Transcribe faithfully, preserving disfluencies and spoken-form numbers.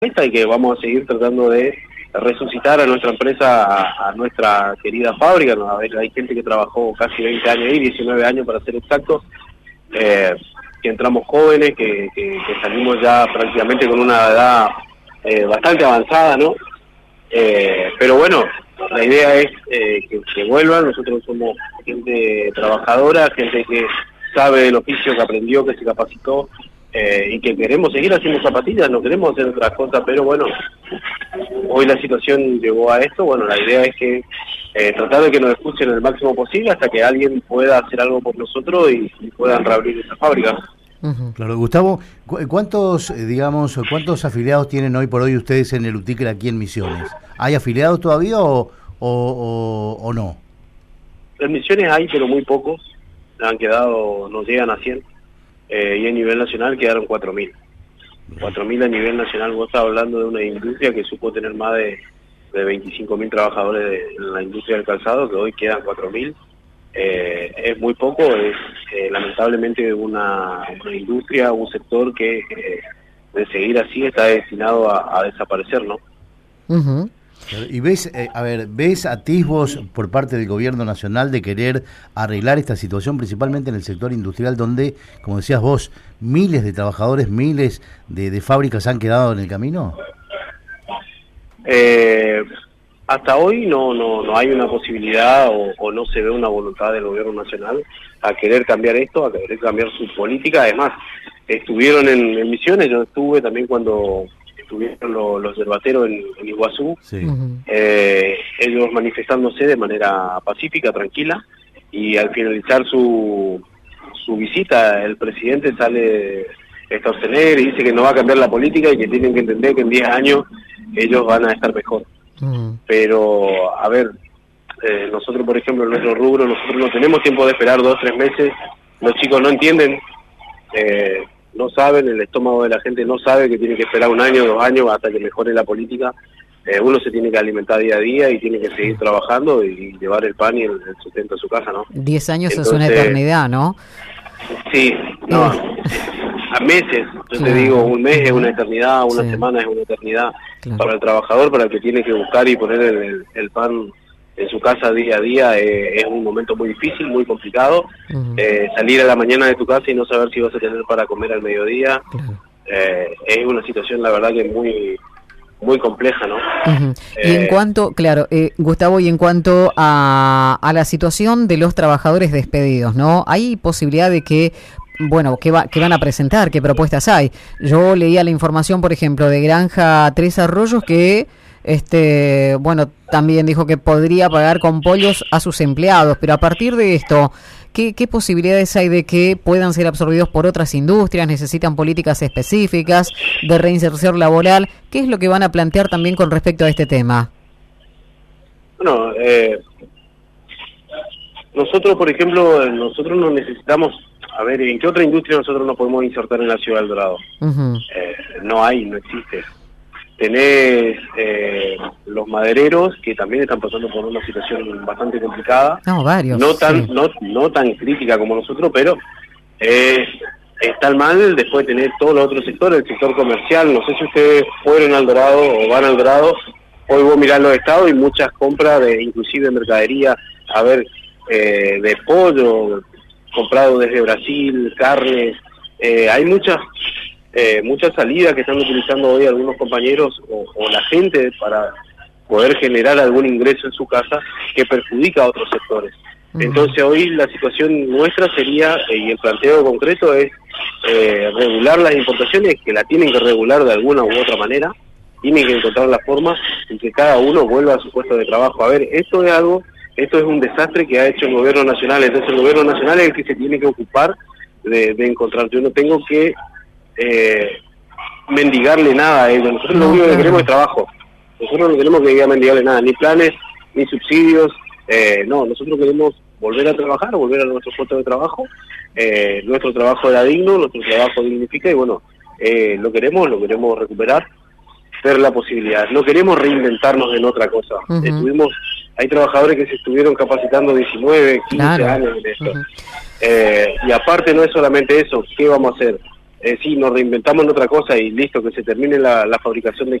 y que vamos a seguir tratando de resucitar a nuestra empresa, a, a nuestra querida fábrica. ¿No? A ver, hay gente que trabajó casi veinte años ahí, diecinueve años para ser exactos, eh, que entramos jóvenes, que, que, que salimos ya prácticamente con una edad eh, bastante avanzada, ¿no? Eh, pero bueno, la idea es eh, que, que vuelvan. Nosotros somos gente trabajadora, gente que sabe el oficio, que aprendió, que se capacitó, eh, y que queremos seguir haciendo zapatillas, no queremos hacer otras cosas, pero bueno, hoy la situación llegó a esto. Bueno, la idea es que eh, tratar de que nos escuchen el máximo posible hasta que alguien pueda hacer algo por nosotros y, y puedan reabrir esa fábrica. Uh-huh. Claro, Gustavo, ¿cu- ¿cuántos, eh, digamos, cuántos afiliados tienen hoy por hoy ustedes en el Utíquer aquí en Misiones? ¿Hay afiliados todavía o, o, o, o no? En Misiones hay, pero muy pocos. Han quedado, no llegan a cien. Eh, y a nivel nacional quedaron cuatro mil. cuatro mil a nivel nacional. Vos estás hablando de una industria que supo tener más de, de veinticinco mil trabajadores de, en la industria del calzado, que hoy quedan cuatro mil. Eh, es muy poco, es eh, lamentablemente una, una industria, un sector que eh, de seguir así está destinado a, a desaparecer, ¿no? Uh-huh. Y ves, eh, a ver, ¿ves atisbos por parte del gobierno nacional de querer arreglar esta situación, principalmente en el sector industrial, donde, como decías vos, miles de trabajadores, miles de, de fábricas han quedado en el camino? Eh, hasta hoy no no no hay una posibilidad o, o no se ve una voluntad del gobierno nacional a querer cambiar esto, a querer cambiar su política. Además, estuvieron en, en Misiones, yo estuve también cuando estuvieron los, los yerbateros en, en Iguazú, sí. eh, ellos manifestándose de manera pacífica, tranquila, y al finalizar su su visita, el presidente sale a extorsionar y dice que no va a cambiar la política y que tienen que entender que en diez años ellos van a estar mejor. Uh-huh. Pero, a ver, eh, nosotros, por ejemplo, en nuestro rubro, nosotros no tenemos tiempo de esperar dos, tres meses, los chicos no entienden, eh, no saben, el estómago de la gente no sabe que tiene que esperar un año, dos años hasta que mejore la política. Eh, uno se tiene que alimentar día a día y tiene que seguir trabajando y llevar el pan y el, el sustento a su casa, ¿no? Diez años Entonces, es una eternidad, ¿no? Sí, no, a meses, yo claro. te digo, un mes es una eternidad, una sí. semana es una eternidad claro. para el trabajador, para el que tiene que buscar y poner el, el pan en su casa día a día. Eh, es un momento muy difícil, muy complicado. Uh-huh. eh, salir a la mañana de tu casa y no saber si vas a tener para comer al mediodía, claro. eh, es una situación, la verdad, que muy muy compleja, ¿no? Uh-huh. Y eh, en cuanto, claro, eh, Gustavo, y en cuanto a, a la situación de los trabajadores despedidos, ¿no? ¿Hay posibilidad de que, bueno, ¿qué, va, qué van a presentar? ¿Qué propuestas hay? Yo leía la información, por ejemplo, de Granja Tres Arroyos, que, este, bueno, también dijo que podría pagar con pollos a sus empleados, pero a partir de esto, ¿qué, qué posibilidades hay de que puedan ser absorbidos por otras industrias? ¿Necesitan políticas específicas de reinserción laboral? ¿Qué es lo que van a plantear también con respecto a este tema? Bueno, eh, nosotros, por ejemplo, nosotros no necesitamos, a ver, ¿en qué otra industria nosotros nos podemos insertar en la ciudad del Dorado? Uh-huh. Eh, no hay, no existe. Tenés eh, los madereros, que también están pasando por una situación bastante complicada. No, varios. No tan, sí. no, no tan crítica como nosotros, pero eh, está mal después de tener todos los otros sectores, el sector comercial. No sé si ustedes fueron al Dorado o van al Dorado. Hoy vos mirás los estados y muchas compras, de inclusive de mercadería, a ver, eh, de pollo, comprado desde Brasil, carnes. Eh, hay muchas... Eh, muchas salidas que están utilizando hoy algunos compañeros o, o la gente para poder generar algún ingreso en su casa que perjudica a otros sectores. Uh-huh. Entonces hoy la situación nuestra sería, eh, y el planteo concreto es eh, regular las importaciones, que la tienen que regular de alguna u otra manera, tienen que encontrar la forma en que cada uno vuelva a su puesto de trabajo. A ver, esto es algo, esto es un desastre que ha hecho el gobierno nacional, entonces el gobierno nacional es el que se tiene que ocupar de, de encontrar. Yo no tengo que Eh, mendigarle nada a ellos. Nosotros no, lo único que queremos es trabajo. Nosotros no queremos que diga mendigarle nada, ni planes, ni subsidios. Eh, no, nosotros queremos volver a trabajar, volver a nuestro puesto de trabajo. Eh, nuestro trabajo era digno, nuestro trabajo dignifica y bueno, eh, lo queremos, lo queremos recuperar, ver la posibilidad. No queremos reinventarnos en otra cosa. Uh-huh. Estuvimos, hay trabajadores que se estuvieron capacitando diecinueve, quince claro. años en esto. Uh-huh. Eh, y aparte no es solamente eso, ¿qué vamos a hacer? eh, sí, nos reinventamos en otra cosa y listo, que se termine la, la fabricación de